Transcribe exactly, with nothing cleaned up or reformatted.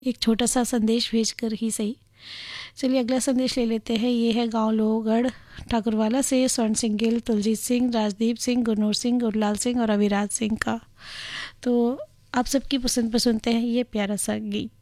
एक छोटा सा संदेश भेजकर ही सही। चलिए अगला संदेश ले लेते हैं। ये है गांव लोहगढ़ ठाकुरवाला से स्वर्ण सिंह गिल, तुलजीत सिंह, राजदीप सिंह, गुरनूर सिंह, गुरलाल सिंह और अविराज सिंह का। तो आप सबकी पसंद पर सुनते हैं ये प्यारा सा गीत।